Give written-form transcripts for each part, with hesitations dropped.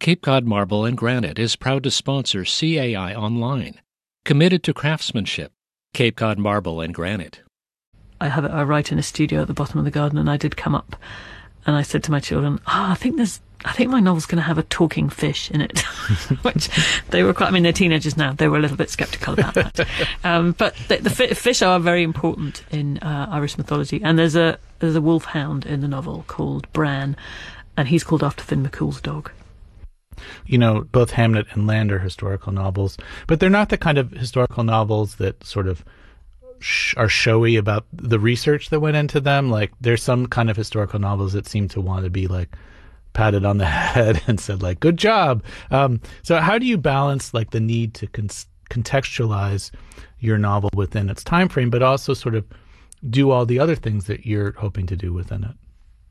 Cape Cod Marble and Granite is proud to sponsor CAI Online. Committed to craftsmanship. Cape Cod Marble and Granite. I write in a studio at the bottom of the garden, and I did come up and I said to my children, I think my novel's going to have a talking fish in it. Which they were they're teenagers now. They were a little bit sceptical about that. But the fish are very important in Irish mythology. And there's a wolfhound in the novel called Bran, and he's called after Finn McCool's dog. You know, both Hamnet and Land are historical novels, but they're not the kind of historical novels that sort of are showy about the research that went into them. Like, there's some kind of historical novels that seem to want to be like patted on the head and said like, good job. So how do you balance like the need to contextualize your novel within its time frame, but also sort of do all the other things that you're hoping to do within it?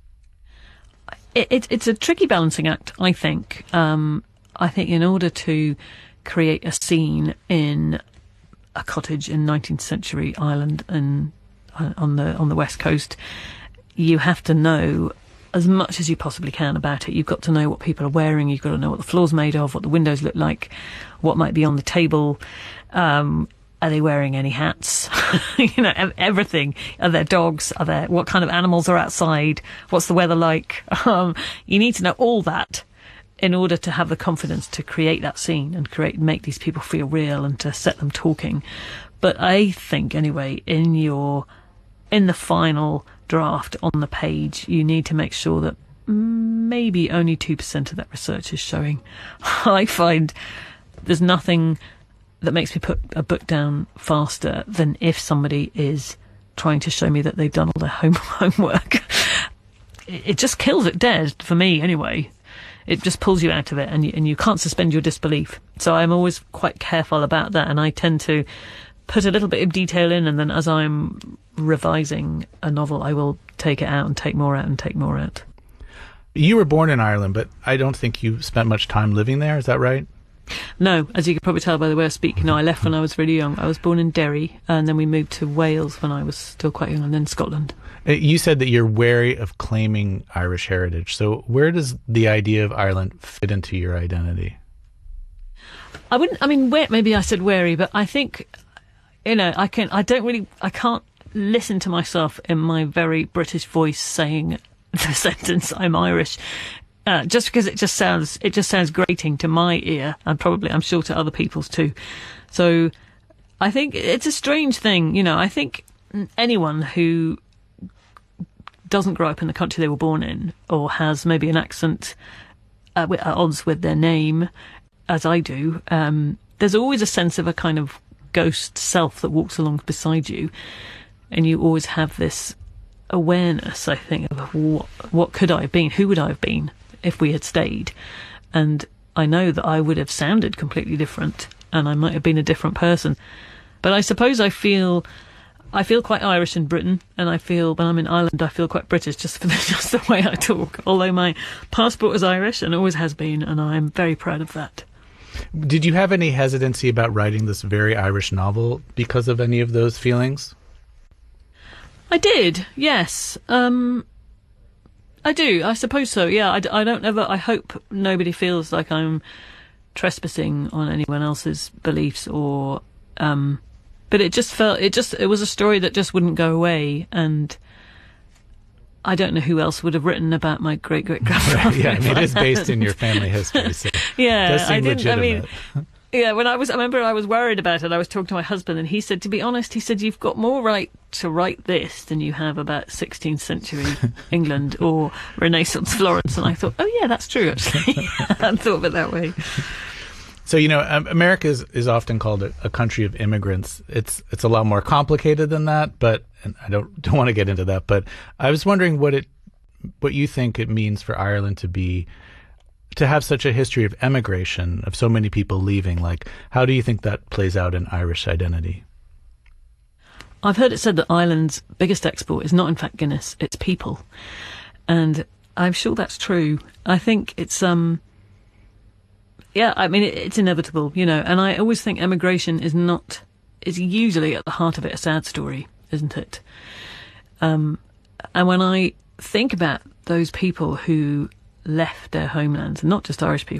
It's a tricky balancing act, I think. I think in order to create a scene in a cottage in 19th century Ireland and on the west coast, you have to know as much as you possibly can about it. You've got to know what people are wearing. You've got to know what the floor's made of, what the windows look like, what might be on the table. Are they wearing any hats? You know, everything. Are there dogs? What kind of animals are outside? What's the weather like? You need to know all that in order to have the confidence to create that scene and make these people feel real and to set them talking. But I think, anyway, in the final draft on the page, you need to make sure that maybe only 2% of that research is showing. I find there's nothing that makes me put a book down faster than if somebody is trying to show me that they've done all their homework. It just kills it dead, for me anyway. It just pulls you out of it, and you can't suspend your disbelief. So I'm always quite careful about that, and I tend to put a little bit of detail in, and then as I'm revising a novel, I will take it out and take more out and take more out. You were born in Ireland, but I don't think you spent much time living there. Is that right? No, as you can probably tell by the way I speak. No, I left when I was really young. I was born in Derry, and then we moved to Wales when I was still quite young, and then Scotland. You said that you're wary of claiming Irish heritage. So where does the idea of Ireland fit into your identity? Maybe I said wary, but I think, I can't listen to myself in my very British voice saying the sentence, I'm Irish. Just because it just sounds grating to my ear, and probably I'm sure to other people's too. So I think it's a strange thing, I think anyone who doesn't grow up in the country they were born in, or has maybe an accent at odds with their name, as I do, there's always a sense of a kind of ghost self that walks along beside you, and you always have this awareness, I think, of what could I have been, who would I have been if we had stayed. And I know that I would have sounded completely different, and I might have been a different person. But I suppose I feel quite Irish in Britain, and I feel when I'm in Ireland I feel quite British just the way I talk. Although my passport is Irish and always has been, and I'm very proud of that. Did you have any hesitancy about writing this very Irish novel because of any of those feelings? I did, yes. I do, I suppose so, yeah. I hope nobody feels like I'm trespassing on anyone else's beliefs or, but it was a story that just wouldn't go away, and I don't know who else would have written about my great-great-grandfather. Yeah, it is based in your family history, so yeah, it does seem legitimate. Yeah, I remember I was worried about it. I was talking to my husband, and he said, to be honest, you've got more right to write this than you have about 16th century England or Renaissance Florence. And I thought, oh yeah, that's true, actually. I hadn't thought of it that way. So, America is often called a country of immigrants. It's a lot more complicated than that, and I don't want to get into that, but I was wondering what you think it means for Ireland to have such a history of emigration, of so many people leaving. Like, how do you think that plays out in Irish identity? I've heard it said that Ireland's biggest export is not in fact Guinness, it's people. And I'm sure that's true. I think it's, it's inevitable, and I always think emigration is usually at the heart of it a sad story, isn't it? And when I think about those people who left their homelands, and not just Irish people,